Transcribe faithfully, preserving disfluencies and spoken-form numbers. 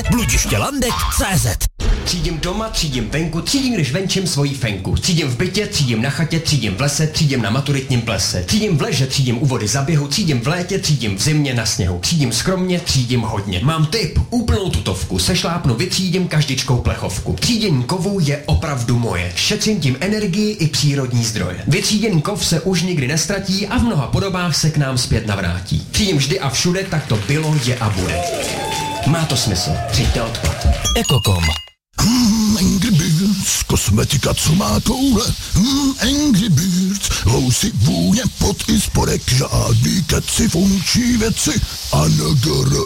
bludiště landek tečka cé zet. Třídím doma, třídím venku, třídím, když venčím svoji fenku. Třídím v bytě, třídím na chatě, třídím v lese, třídím na maturitním plese. Třídím v leže, třídím u vody za běhu, třídím v létě, třídím v zimě na sněhu. Třídím skromně, třídím hodně. Mám tip, úplnou tutovku, sešlápnu, vytřídím každičkou plechovku. Třídění kovů je opravdu moje. Šetřím tím energii i přírodní zdroje. Vytříděný kov se už nikdy nestratí a v mnoha podobách se k nám zpět navrátí. Třídím vždy a všude, tak to bylo, je a bude. Má to smysl, přijďte odpad. Ekokom. Hmm, Angry Birds, kosmetika, co má koule. Hmm, Angry Birds, housy, vůně, pot i spodek, žádný keci, funkční věci. A N G R